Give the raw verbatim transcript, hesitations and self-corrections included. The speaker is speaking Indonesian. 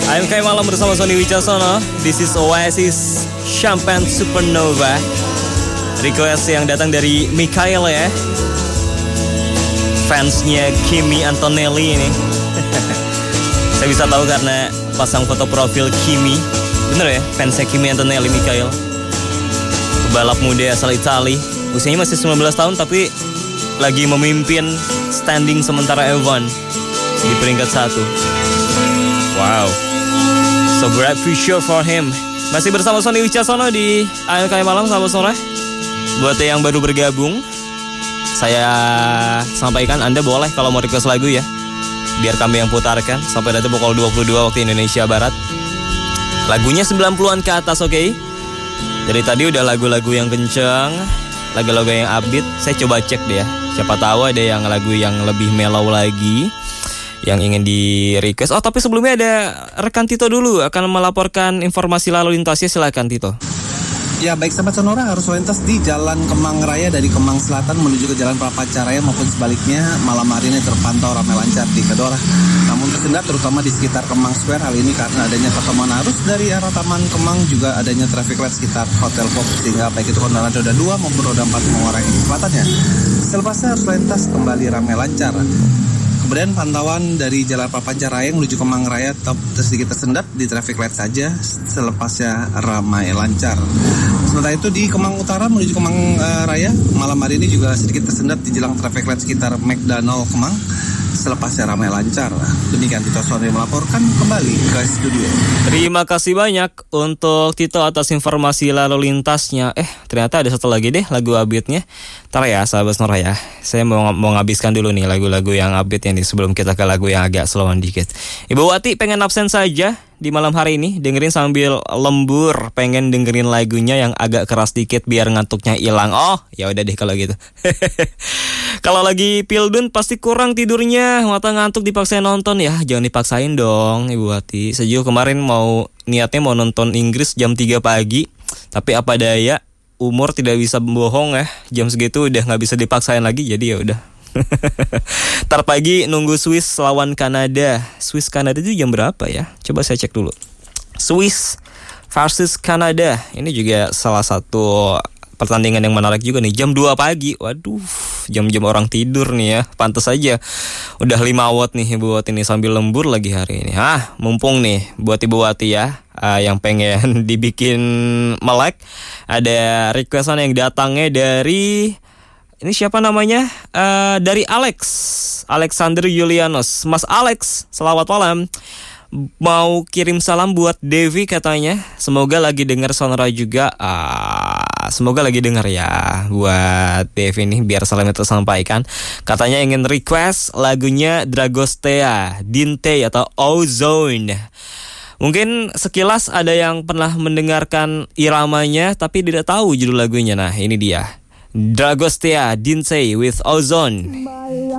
A M K Malam bersama Sony Wicaksono. This is Oasis Champagne Supernova. Request yang datang dari Mikhail ya, fansnya Kimi Antonelli ini. Saya bisa tahu karena pasang foto profil Kimi. Bener ya, fansnya Kimi Antonelli, Mikhail. Pebalap muda asal Itali. Usianya masih sembilan belas tahun tapi lagi memimpin standing sementara F satu di peringkat satu. Wow, so bright future for him. Masih bersama Sony Wicaksono di A M K Malam, selamat sore. Buat yang baru bergabung, saya sampaikan Anda boleh kalau mau request lagu ya, biar kami yang putarkan sampai nanti pukul dua puluh dua waktu Indonesia Barat. Lagunya sembilan puluhan ke atas, oke okay? Dari tadi udah lagu-lagu yang kenceng, lagu-lagu yang upbeat. Saya coba cek deh ya, siapa tahu ada yang lagu yang lebih mellow lagi yang ingin di request. Oh tapi sebelumnya ada rekan Tito dulu akan melaporkan informasi lalu lintasnya, silakan Tito. Ya baik sahabat Sonora, arus lalu lintas di Jalan Kemang Raya dari Kemang Selatan menuju ke Jalan Prapancaraya maupun sebaliknya malam hari ini terpantau ramai lancar di Kedora. Namun tersendat terutama di sekitar Kemang Square hal ini karena adanya pertemuan arus dari arah Taman Kemang, juga adanya traffic light sekitar Hotel Pop, sehingga baik itu kendaraan roda dua maupun roda empat mengurangi kecepatannya. Selepasnya arus lalu lintas kembali ramai lancar. Kemudian pantauan dari Jalan Prapancaraya menuju Kemang Raya tetap sedikit tersendat di traffic light saja, selepasnya ramai lancar. Sementara itu di Kemang Utara menuju Kemang uh, Raya malam hari ini juga sedikit tersendat di jelang traffic light sekitar McDonald Kemang, selepasnya ramai lancar. Demikian Tito Sony melaporkan kembali ke studio. Terima kasih banyak untuk Tito atas informasi lalu lintasnya. Eh ternyata ada satu lagi deh lagu upbeatnya. Ntar ya sahabat Sonora ya, saya mau, mau ngabiskan dulu nih lagu-lagu yang upbeat ini sebelum kita ke lagu yang agak slowan dikit. Ibu Wati pengen absen saja di malam hari ini, dengerin sambil lembur, pengen dengerin lagunya yang agak keras dikit biar ngantuknya hilang. Oh ya udah deh kalau gitu. Kalau lagi pildun pasti kurang tidurnya, mata ngantuk dipaksain nonton ya. Jangan dipaksain dong Ibu Wati. Sejauh kemarin mau niatnya mau nonton Inggris jam tiga pagi, tapi apa daya, umur tidak bisa bohong ya. Jam segitu udah gak bisa dipaksain lagi, jadi ya udah. Ntar pagi nunggu Swiss lawan Kanada. Swiss Kanada itu jam berapa ya? Coba saya cek dulu. Swiss versus Kanada. Ini juga salah satu pertandingan yang menarik juga nih, jam dua pagi. Waduh, jam-jam orang tidur nih ya. Pantes aja udah lima watt nih Ibu Wati ini sambil lembur lagi hari ini. Hah, mumpung nih buat Ibu Wati ya, uh, yang pengen dibikin melek, ada requestan yang datangnya dari ini siapa namanya? Uh, dari Alex, Alexander Julianus. Mas Alex, selamat malam. Mau kirim salam buat Devi katanya. Semoga lagi dengar Sonora juga. uh, Semoga lagi dengar ya buat Devi nih, biar salamnya tersampaikan. Katanya ingin request lagunya Dragostea, Dinte atau Ozone. Mungkin sekilas ada yang pernah mendengarkan iramanya tapi tidak tahu judul lagunya. Nah ini dia, Dragostea, Dinte with Ozone.